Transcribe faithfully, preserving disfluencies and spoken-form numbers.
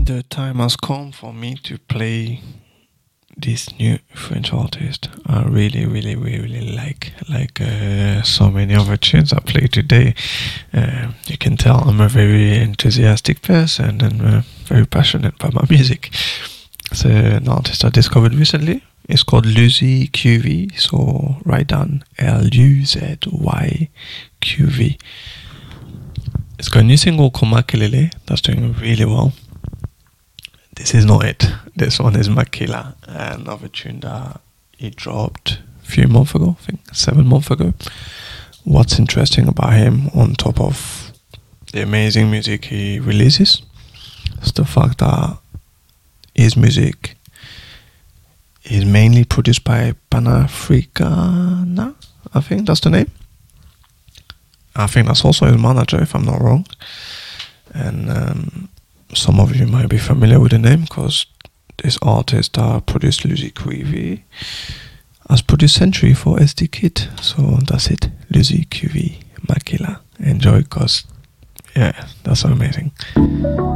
the time has come for me to play this new French artist. I really, really, really, really like like uh, so many other tunes I play today. Uh, you can tell I'm a very enthusiastic person and uh, very passionate about my music. It's an artist I discovered recently. It's called Luzy Q V, so write down L U Z Y Q V. It's got a new single called Makelele that's doing really well. This is not it. This one is Makila, another tune that he dropped a few months ago, I think seven months ago. What's interesting about him, on top of the amazing music he releases, is the fact that his music is mainly produced by Panafricana, I think that's the name. I think that's also his manager, if I'm not wrong. And um, some of you might be familiar with the name because this artist that produced Luzy Q V has produced Century for S D Kid. So that's it, Luzy Q V, Makila. Enjoy because, yeah, that's amazing.